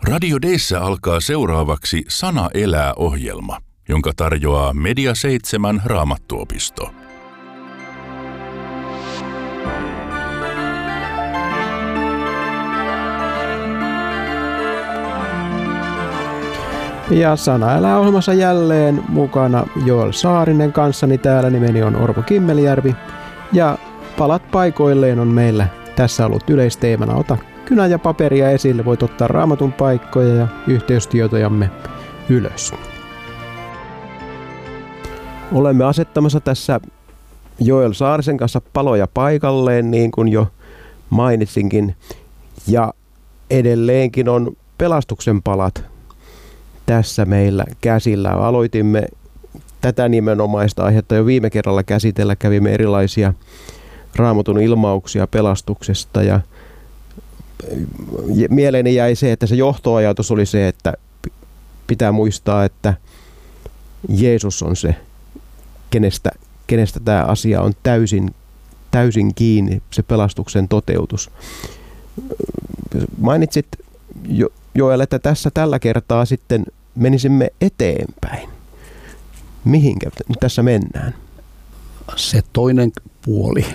Radio D:ssä alkaa seuraavaksi Sana elää -ohjelma, jonka tarjoaa Media 7 Raamattuopisto. Ja Sana elää -ohjelmassa jälleen mukana Joel Saarinen kanssani täällä. Nimeni on Orpo Kimmelijärvi. Ja palat paikoilleen on meillä tässä ollut yleisteemana. Ota kynä ja paperia esille. Voit ottaa Raamatun paikkoja ja yhteystietojamme ylös. Olemme asettamassa tässä Joel Saarisen kanssa paloja paikalleen, niin kuin jo mainitsinkin. Ja edelleenkin on pelastuksen palat tässä meillä käsillä. Aloitimme tätä nimenomaista aihetta jo viime kerralla käsitellä. Kävimme erilaisia Raamatun ilmauksia pelastuksesta ja mieleeni jäi se, että se johtoajatus oli se, että pitää muistaa, että Jeesus on se, kenestä tämä asia on täysin kiinni, se pelastuksen toteutus. Mainitsit Joel, että tällä kertaa sitten menisimme eteenpäin. Mihinkä tässä mennään? Se toinen puoli.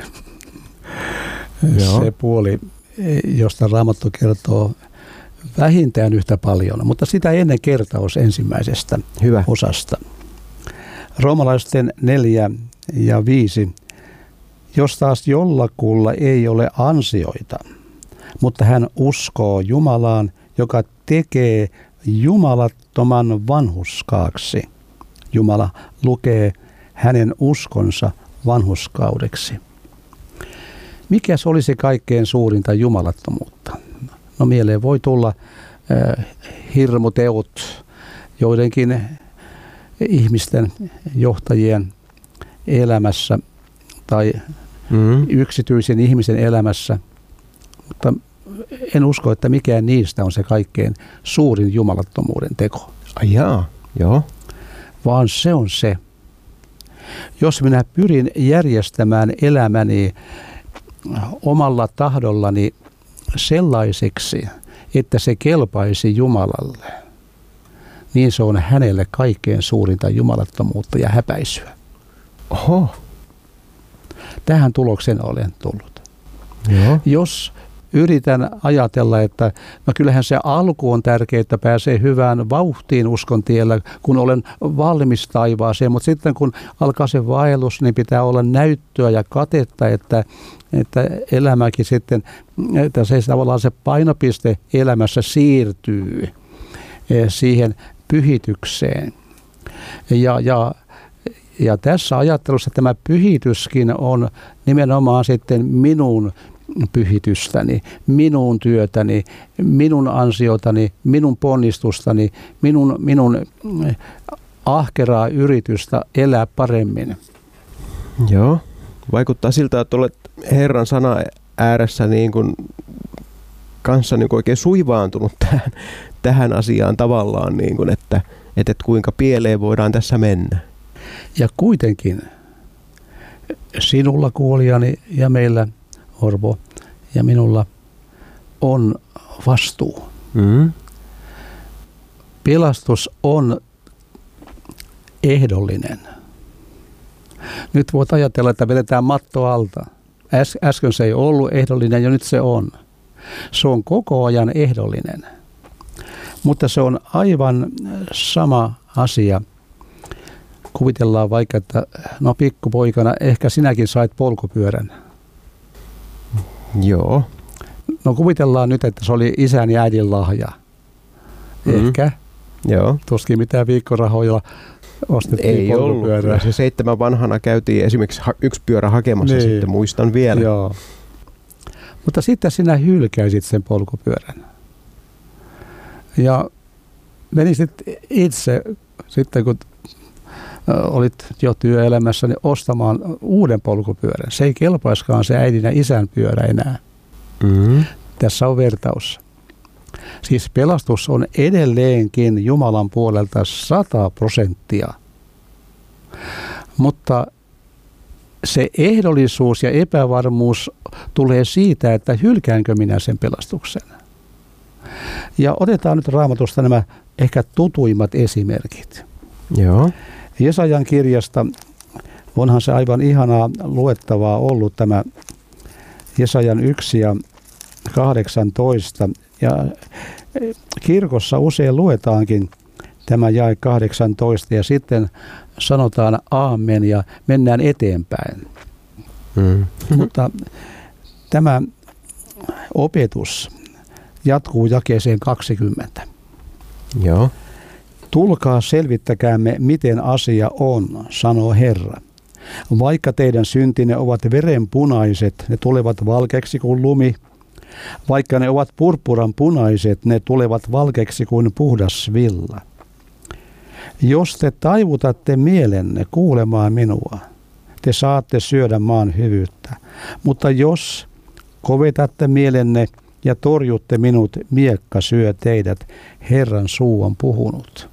Joo. Se puoli, josta Raamattu kertoo vähintään yhtä paljon, mutta sitä ennen kertaus ensimmäisestä osasta. Roomalaisten 4 ja 5. Jos taas jollakulla ei ole ansioita, mutta hän uskoo Jumalaan, joka tekee jumalattoman vanhurskaaksi. Jumala lukee hänen uskonsa vanhurskaudeksi. Mikäs olisi kaikkein suurinta jumalattomuutta? No mieleen voi tulla hirmuteot joidenkin ihmisten johtajien elämässä tai yksityisen ihmisen elämässä, mutta en usko, että mikään niistä on se kaikkein suurin jumalattomuuden teko. Joo. Vaan se on se. Jos minä pyrin järjestämään elämäni omalla tahdollani sellaiseksi, että se kelpaisi Jumalalle, niin se on hänelle kaikkein suurinta jumalattomuutta ja häpäisyä. Oho. Tähän tulokseen olen tullut. Joo. Jos yritän ajatella, että no kyllähän se alku on tärkeää, että pääsee hyvään vauhtiin uskon tiellä, kun olen valmis taivaaseen, mutta sitten kun alkaa se vaellus, niin pitää olla näyttöä ja katetta, että elämäkin sitten, että se tavallaan se painopiste elämässä siirtyy siihen pyhitykseen. Ja tässä ajattelussa tämä pyhityskin on nimenomaan sitten minun pyhitystäni, minun työtäni, minun ansiotani, minun ponnistustani, minun ahkeraa yritystä elää paremmin. Joo, vaikuttaa siltä, että olet Herran sana ääressä niin kuin kanssa niin kuin oikein suivaantunut tähän asiaan tavallaan, niin kuin, että kuinka pieleen voidaan tässä mennä. Ja kuitenkin sinulla kuulijani ja meillä Orpo ja minulla on vastuu. Pelastus on ehdollinen. Nyt voit ajatella, että vedetään matto alta. Äsken se ei ollut ehdollinen ja nyt se on. Se on koko ajan ehdollinen. Mutta se on aivan sama asia. Kuvitellaan vaikka, että no pikkupoikana ehkä sinäkin sait polkupyörän. Joo. No kuvitellaan nyt, että se oli isän ja äidin lahja. Ehkä. Joo. Tuskin mitään viikkorahoilla ostettiin ei polkupyörää. Ollut. Se 7 vanhana käytiin esimerkiksi 1 pyörä hakemassa niin. Sitten, muistan vielä. Joo. Mutta sitten sinä hylkäisit sen polkupyörän. Ja menisit itse sitten, kun olit jo työelämässä, niin ostamaan uuden polkupyörän. Se ei kelpaiskaan se äidin ja isän pyörä enää. Tässä on vertaus. Siis pelastus on edelleenkin Jumalan puolelta 100%. Mutta se ehdollisuus ja epävarmuus tulee siitä, että hylkäänkö minä sen pelastuksen. Ja otetaan nyt Raamatusta nämä ehkä tutuimmat esimerkit. Joo. Jesajan kirjasta onhan se aivan ihanaa luettavaa ollut tämä Jesajan 1 ja 18. Ja kirkossa usein luetaankin tämä jae 18 ja sitten sanotaan aamen ja mennään eteenpäin. Mutta tämä opetus jatkuu jakeeseen 20. Joo. Tulkaa selvittäkäämme, miten asia on, sanoo Herra. Vaikka teidän syntinne ovat verenpunaiset, ne tulevat valkeaksi kuin lumi. Vaikka ne ovat purppuran punaiset, ne tulevat valkeaksi kuin puhdas villa. Jos te taivutatte mielenne kuulemaan minua, te saatte syödä maan hyvyyttä. Mutta jos kovetatte mielenne ja torjutte minut, miekka syö teidät, Herran suu on puhunut.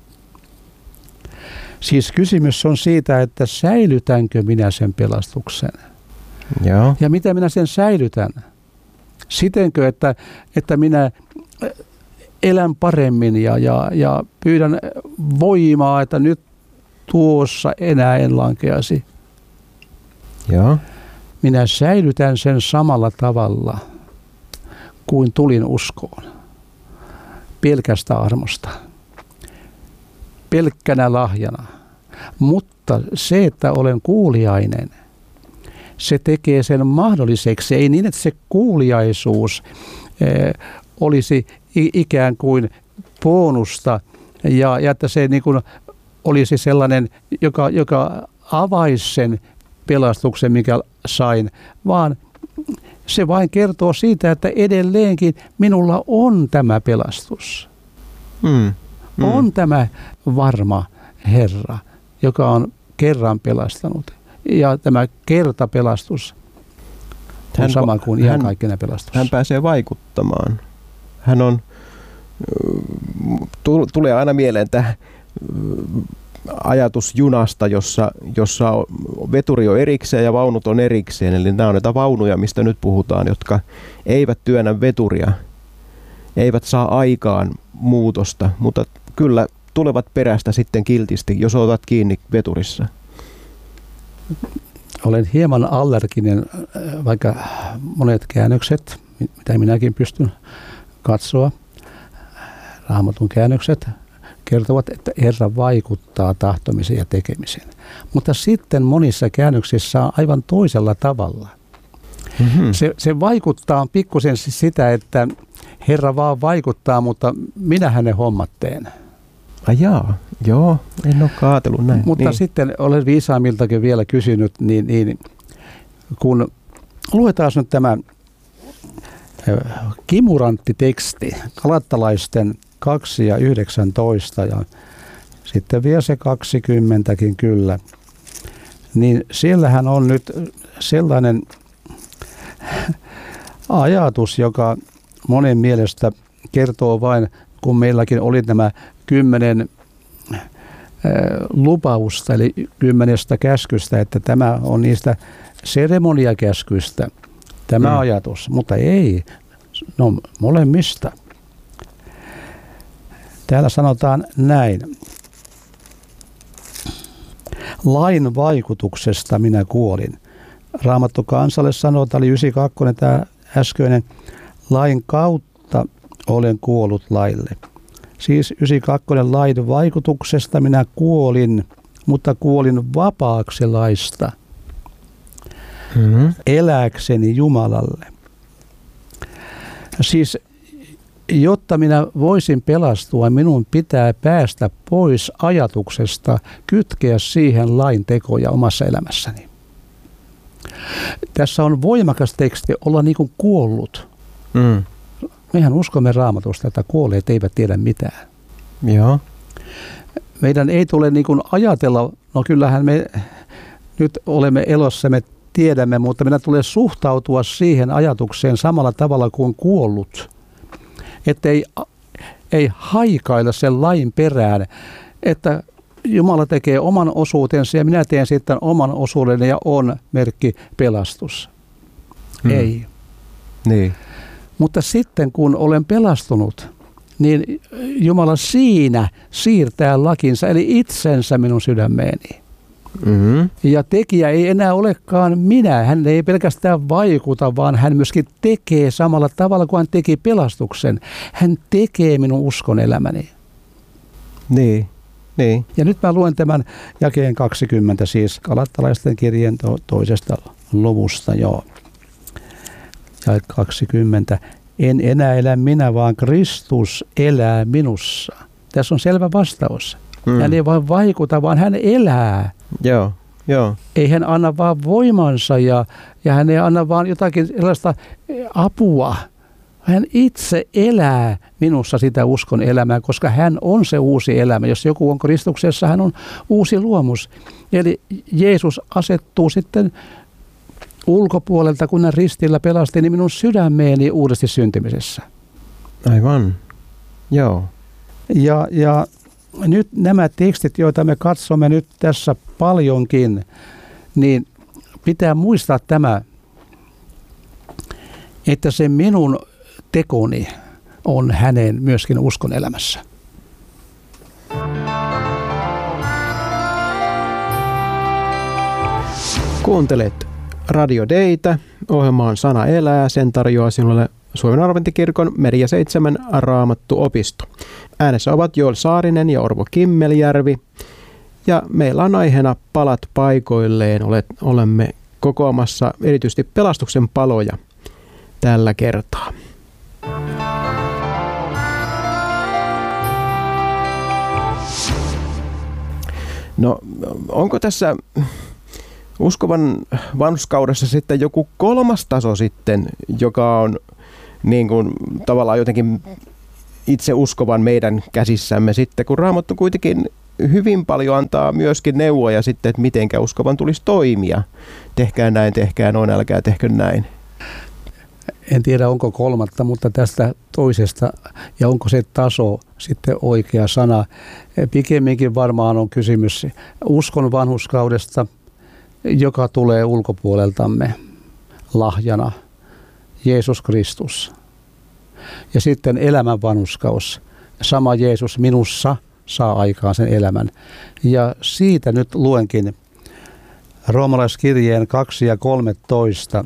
Siis kysymys on siitä, että säilytänkö minä sen pelastuksen? Joo. Ja mitä minä sen säilytän? Sitenkö, että minä elän paremmin ja pyydän voimaa, että nyt tuossa enää en lankeasi. Joo. Minä säilytän sen samalla tavalla kuin tulin uskoon. Pelkästä armosta. Pelkkänä lahjana. Mutta se, että olen kuuliainen, se tekee sen mahdolliseksi. Ei niin, että se kuuliaisuus olisi ikään kuin bonusta ja että se niin kuin olisi sellainen, joka avaisi sen pelastuksen, mikä sain, vaan se vain kertoo siitä, että edelleenkin minulla on tämä pelastus. On tämä varma Herra, joka on kerran pelastanut. Ja tämä kertapelastus on sama kuin iankaikkinen pelastus. Hän pääsee vaikuttamaan. Hän on, tulee aina mieleen tämä ajatus junasta, jossa veturi on erikseen ja vaunut on erikseen. Eli nämä on näitä vaunuja, mistä nyt puhutaan, jotka eivät työnnä veturia, eivät saa aikaan muutosta, mutta kyllä tulevat perästä sitten kiltisti, jos otat kiinni veturissa. Olen hieman allerginen, vaikka monet käännökset, mitä minäkin pystyn katsoa, Raamatun käännökset, kertovat, että Herra vaikuttaa tahtomiseen ja tekemiseen. Mutta sitten monissa käännöksissä on aivan toisella tavalla. Se vaikuttaa pikkusen sitä, että Herra vaan vaikuttaa, mutta minä hänen hommat teen. Joo, en ole kaatellut näin. Mutta sitten olen viisaammiltakin vielä kysynyt, niin kun luetaan nyt tämä kimurantti teksti, Galattalaisten 2 ja 19 ja sitten vielä se 20kin kyllä, niin siellähän on nyt sellainen ajatus, joka monen mielestä kertoo vain, kun meilläkin oli nämä 10 lupausta, eli 10 käskystä, että tämä on niistä seremoniakäskyistä, tämä ajatus, mutta ei, no molemmista. Täällä sanotaan näin. Lain vaikutuksesta minä kuolin. Raamattu kansalle sanoo, tämä oli 92, tämä äskeinen, lain kautta olen kuollut laille. Siis 92 lain vaikutuksesta minä kuolin, mutta kuolin vapaaksi laista, elääkseni Jumalalle. Siis jotta minä voisin pelastua, minun pitää päästä pois ajatuksesta, kytkeä siihen lain tekoja omassa elämässäni. Tässä on voimakas teksti olla niin kuin kuollut. Mehän uskomme Raamatusta, että kuolleet eivät tiedä mitään. Joo. Meidän ei tule niin kuin ajatella, no kyllähän me nyt olemme elossa, me tiedämme, mutta meidän tulee suhtautua siihen ajatukseen samalla tavalla kuin kuollut. Että ei haikailla sen lain perään, että Jumala tekee oman osuutensa ja minä teen sitten oman osuudeni ja on merkki pelastus. Ei. Niin. Mutta sitten kun olen pelastunut, niin Jumala siinä siirtää lakinsa, eli itsensä minun sydämeeni. Mm-hmm. Ja tekijä ei enää olekaan minä. Hän ei pelkästään vaikuta, vaan hän myöskin tekee samalla tavalla kuin hän teki pelastuksen. Hän tekee minun uskon elämäni. Niin. Ja nyt mä luen tämän jakeen 20, siis Galattalaisten kirjeen toisesta luvusta. Joo. Ja 20. En enää elä minä, vaan Kristus elää minussa. Tässä on selvä vastaus. Hän ei vain vaikuta, vaan hän elää. Joo. Ei hän anna vaan voimansa ja hän ei anna vaan jotakin sellaista apua. Hän itse elää minussa sitä uskon elämää, koska hän on se uusi elämä. Jos joku on Kristuksessa, hän on uusi luomus. Eli Jeesus asettuu sitten ulkopuolelta, kun hän ristillä pelasti, niin minun sydämeeni uudesti syntymisessä. Aivan. Joo. Ja nyt nämä tekstit, joita me katsomme nyt tässä paljonkin, niin pitää muistaa tämä, että se minun tekoni on hänen myöskin uskon elämässä. Kuuntelet Radio Daytä. Ohjelma on Sana elää. Sen tarjoaa sinulle Suomen Adventtikirkon Media 7 Raamattu-opisto. Äänessä ovat Joel Saarinen ja Orvo Kimmeljärvi. Ja meillä on aiheena palat paikoilleen. Olemme kokoamassa erityisesti pelastuksen paloja tällä kertaa. No, onko tässä uskovan vanhurskaudessa sitten joku kolmas taso sitten, joka on niin kuin tavallaan jotenkin itse uskovan meidän käsissämme sitten, kun Raamattu kuitenkin hyvin paljon antaa myöskin neuvoja sitten, että mitenkä uskovan tulisi toimia. Tehkää näin, tehkää noin, älkää tehkö näin. En tiedä, onko kolmatta, mutta tästä toisesta, ja onko se taso sitten oikea sana. Pikemminkin varmaan on kysymys uskon vanhurskaudesta, joka tulee ulkopuoleltamme lahjana, Jeesus Kristus. Ja sitten elämän vanhurskaus, sama Jeesus minussa saa aikaan sen elämän. Ja siitä nyt luenkin Roomalaiskirjeen 2 ja 13.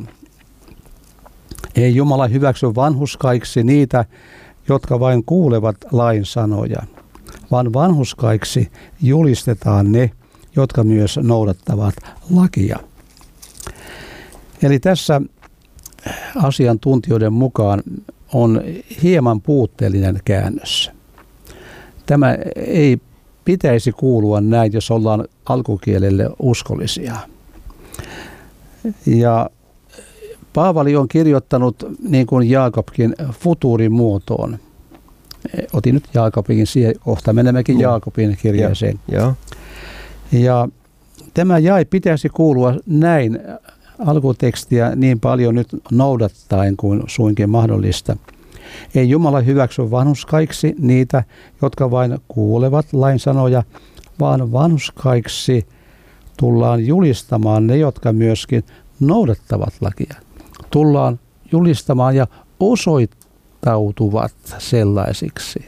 Ei Jumala hyväksy vanhurskaiksi niitä, jotka vain kuulevat lain sanoja, vaan vanhurskaiksi julistetaan ne, jotka myös noudattavat lakia. Eli tässä asiantuntijoiden mukaan on hieman puutteellinen käännös. Tämä ei pitäisi kuulua näin, jos ollaan alkukielelle uskollisia. Ja Paavali on kirjoittanut niin kuin Jaakobkin futuurimuotoon. Otin nyt Jaakobin siihen kohtaan, menemmekin Jaakobin kirjeeseen. Ja tämä jae pitäisi kuulua näin alkutekstiä niin paljon nyt noudattaen kuin suinkin mahdollista. Ei Jumala hyväksy vanhurskaiksi niitä, jotka vain kuulevat lain sanoja, vaan vanhurskaiksi tullaan julistamaan ne, jotka myöskin noudattavat lakia. Tullaan julistamaan ja osoittautuvat sellaisiksi.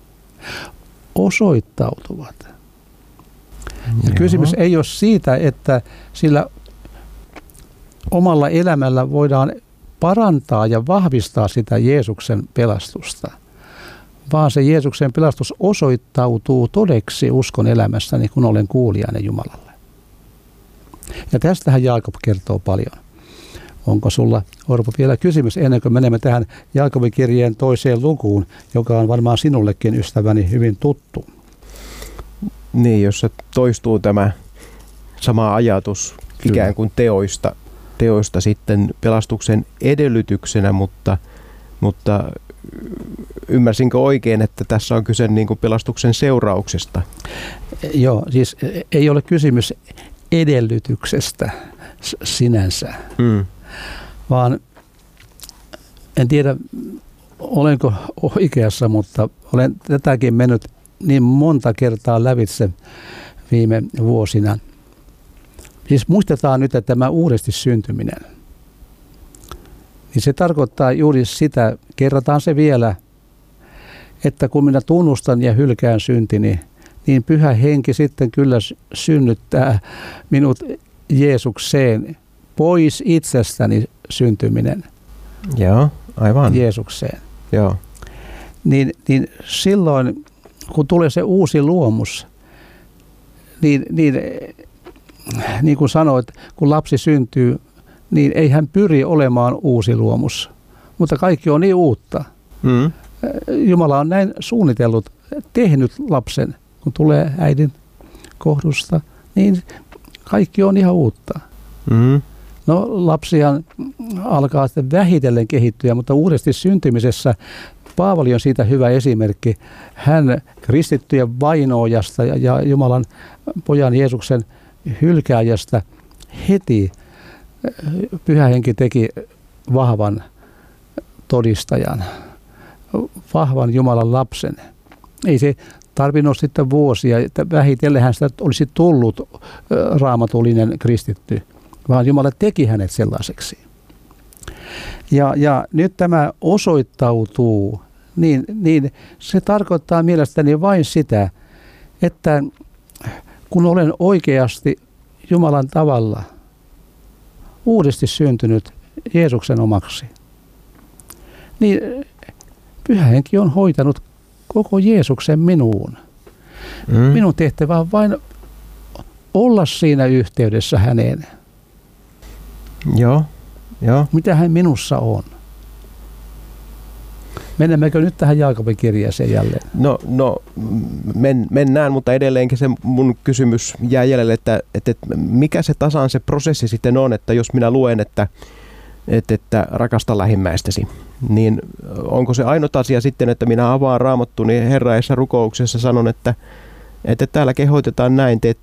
Osoittautuvat. Ja kysymys ei ole siitä, että sillä omalla elämällä voidaan parantaa ja vahvistaa sitä Jeesuksen pelastusta, vaan se Jeesuksen pelastus osoittautuu todeksi uskon elämässäni, kun olen kuulijainen Jumalalle. Ja tästähän Jaakob kertoo paljon. Onko sulla, Orpo, vielä kysymys ennen kuin menemme tähän Jaakobin kirjeen toiseen lukuun, joka on varmaan sinullekin, ystäväni, hyvin tuttu? Niin, jossa toistuu tämä sama ajatus ikään kuin teoista sitten pelastuksen edellytyksenä, mutta ymmärsinkö oikein, että tässä on kyse niin kuin pelastuksen seurauksesta? Joo, siis ei ole kysymys edellytyksestä sinänsä, vaan en tiedä olenko oikeassa, mutta olen tätäkin mennyt niin monta kertaa lävitse viime vuosina. Siis muistetaan nyt, että tämä uudesti syntyminen, niin se tarkoittaa juuri sitä, kerrataan se vielä, että kun minä tunnustan ja hylkään syntini, niin Pyhä Henki sitten kyllä synnyttää minut Jeesukseen, pois itsestäni syntyminen. Joo, aivan. Jeesukseen. Joo. Niin silloin, kun tulee se uusi luomus, niin kuin sanoit, kun lapsi syntyy, niin ei hän pyri olemaan uusi luomus. Mutta kaikki on niin uutta. Mm. Jumala on näin suunnitellut, tehnyt lapsen, kun tulee äidin kohdusta, niin kaikki on ihan uutta. Mm. No lapsihan alkaa sitten vähitellen kehittyä, mutta uudesti syntymisessä Paavali on siitä hyvä esimerkki. Hän kristittyjen vainoojasta ja Jumalan pojan Jeesuksen hylkääjästä heti Pyhä Henki teki vahvan todistajan, vahvan Jumalan lapsen. Ei se tarvinnut sitten vuosia, että vähitellen hän sitä olisi tullut raamatullinen kristitty, vaan Jumala teki hänet sellaiseksi. Ja nyt tämä osoittautuu, niin se tarkoittaa mielestäni vain sitä, että kun olen oikeasti Jumalan tavalla uudesti syntynyt Jeesuksen omaksi, niin Pyhä Henki on hoitanut koko Jeesuksen minuun. Minun tehtävä on vain olla siinä yhteydessä häneen. Joo. Mitä hän minussa on? Mennäänkö nyt tähän Jaakobin kirjeeseen jälleen? No mennään, mutta edelleenkin se mun kysymys jää jäljelle, että mikä se tasan se prosessi sitten on, että jos minä luen, että rakasta lähimmäistäsi, niin onko se ainut asia sitten, että minä avaan Raamattuni Herraessa rukouksessa sanon, että täällä kehoitetaan näin, teet